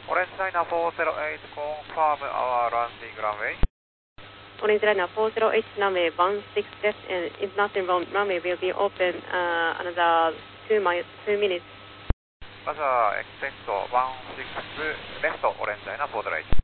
Orange Liner 408, confirm our landing runway. Orange Liner 408, runway 16 left, and international runway will be open another 2 minutes. Roger, expect 16 left, Orange Liner 408.